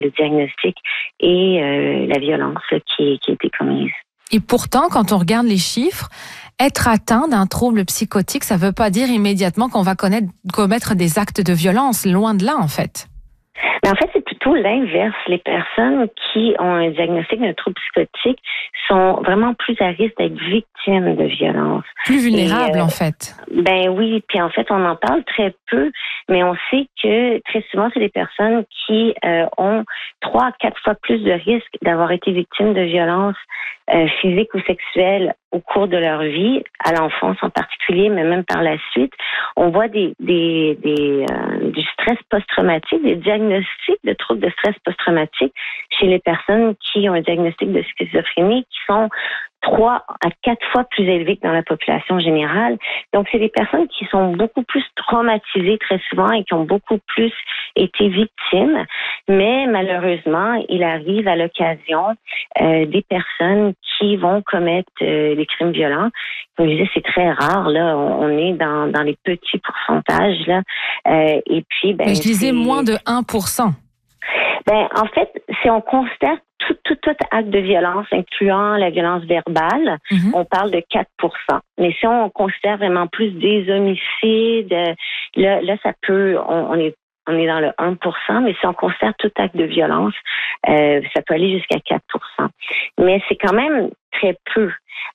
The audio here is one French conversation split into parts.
le diagnostic et la violence qui a été commise. Et pourtant, quand on regarde les chiffres, être atteint d'un trouble psychotique, ça ne veut pas dire immédiatement qu'on va commettre des actes de violence. Loin de là, en fait. Mais en fait, c'est plutôt l'inverse. Les personnes qui ont un diagnostic d'un trouble psychotique sont vraiment plus à risque d'être victimes de violence. Plus vulnérables, en fait. Ben oui, puis en fait, on en parle très peu, mais on sait que très souvent, c'est des personnes qui ont 3 à 4 fois plus de risques d'avoir été victimes de violences physiques ou sexuelles au cours de leur vie, à l'enfance en particulier, mais même par la suite. On voit du stress post-traumatique, des diagnostics de troubles de stress post-traumatique chez les personnes qui ont un diagnostic de schizophrénie qui sont 3 à 4 fois plus élevés que dans la population générale. Donc, c'est des personnes qui sont beaucoup plus traumatisées très souvent et qui ont beaucoup plus été victimes. Mais malheureusement, il arrive à l'occasion des personnes qui vont commettre des crimes violents. Comme je disais, c'est très rare. Là, on est dans les petits pourcentages. Là. Et puis, mais je disais moins de 1%. En fait, si on considère tout acte de violence, incluant la violence verbale, on parle de 4%. Mais si on considère vraiment plus des homicides, là ça peut, on est dans le 1%, mais si on considère tout acte de violence, ça peut aller jusqu'à 4%. Mais c'est quand même très peu.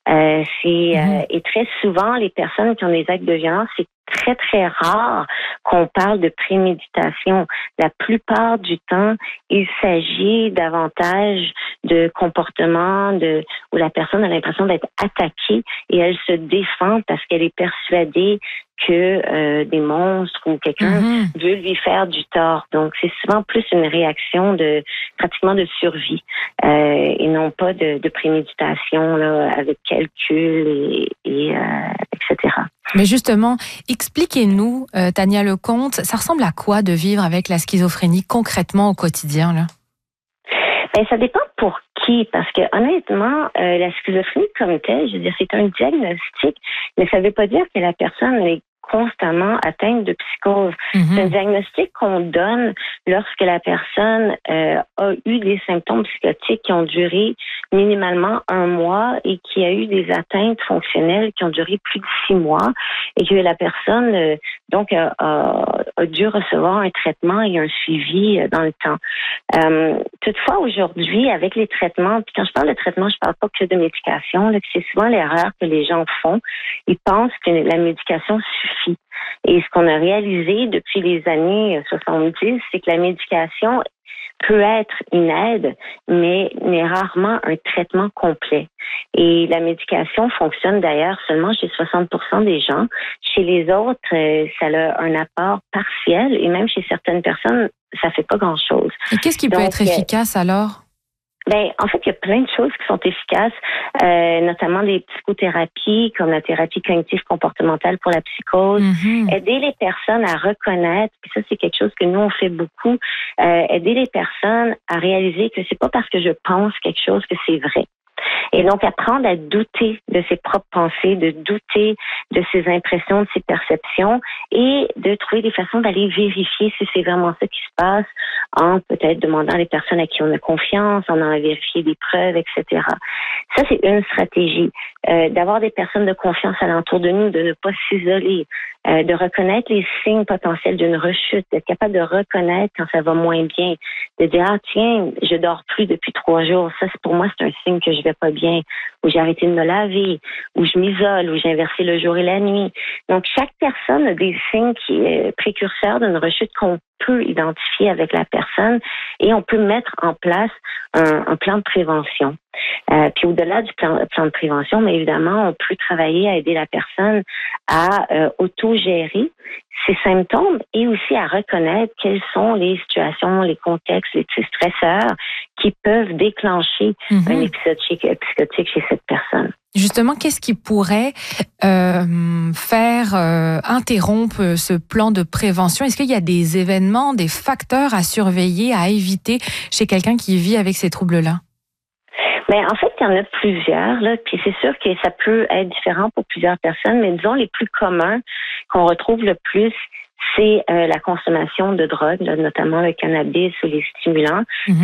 Et très souvent, les personnes qui ont des actes de violence, c'est très, très rare qu'on parle de préméditation. La plupart du temps, il s'agit davantage de comportements où la personne a l'impression d'être attaquée et elle se défend parce qu'elle est persuadée que des monstres ou quelqu'un veut lui faire du tort. Donc, c'est souvent plus une réaction pratiquement de survie et non pas de préméditation là, avec calcul et etc. Mais justement, expliquez-nous, Tania Lecomte, ça ressemble à quoi de vivre avec la schizophrénie concrètement au quotidien, là? Ça dépend pour qui, parce que honnêtement, la schizophrénie comme telle, je veux dire, c'est un diagnostic, mais ça ne veut pas dire que la personne est constamment atteinte de psychose. C'est un diagnostic qu'on donne lorsque la personne a eu des symptômes psychotiques qui ont duré minimalement 1 mois et qui a eu des atteintes fonctionnelles qui ont duré plus de 6 mois et que la personne donc a dû recevoir un traitement et un suivi dans le temps. Toutefois, aujourd'hui, avec les traitements, puis quand je parle de traitement, je parle pas que de médication, là, c'est souvent l'erreur que les gens font. Ils pensent que la médication suffit. Et ce qu'on a réalisé depuis les années 70, c'est que la médication peut être une aide, mais n'est rarement un traitement complet. Et la médication fonctionne d'ailleurs seulement chez 60% des gens. Chez les autres, ça a un apport partiel et même chez certaines personnes, ça fait pas grand-chose. Et qu'est-ce qui peut être efficace alors? En fait, il y a plein de choses qui sont efficaces, notamment des psychothérapies comme la thérapie cognitive comportementale pour la psychose. Aider les personnes à reconnaître, puis ça c'est quelque chose que nous on fait beaucoup, aider les personnes à réaliser que c'est pas parce que je pense quelque chose que c'est vrai. Et donc, apprendre à douter de ses propres pensées, de douter de ses impressions, de ses perceptions et de trouver des façons d'aller vérifier si c'est vraiment ça qui se passe en peut-être demandant les personnes à qui on a confiance, en allant vérifier des preuves, etc. Ça, c'est une stratégie. D'avoir des personnes de confiance alentour de nous, de ne pas s'isoler, de reconnaître les signes potentiels d'une rechute, d'être capable de reconnaître quand ça va moins bien, de dire, ah tiens, je dors plus depuis 3 jours, ça pour moi c'est un signe que je vais pas bien, ou j'ai arrêté de me laver, ou je m'isole, ou j'ai inversé le jour et la nuit. Donc chaque personne a des signes qui est précurseurs d'une rechute qu'on peut identifier avec la personne et on peut mettre en place un plan de prévention. Puis au-delà du plan de prévention, mais évidemment, on peut travailler à aider la personne à autogérer ses symptômes et aussi à reconnaître quelles sont les situations, les contextes, les stresseurs qui peuvent déclencher un épisode psychotique chez cette personne. Justement, qu'est-ce qui pourrait interrompre ce plan de prévention? Est-ce qu'il y a des événements, des facteurs à surveiller, à éviter chez quelqu'un qui vit avec ces troubles-là? En fait, il y en a plusieurs, là, puis c'est sûr que ça peut être différent pour plusieurs personnes, mais disons les plus communs qu'on retrouve le plus, c'est la consommation de drogue, là, notamment le cannabis ou les stimulants.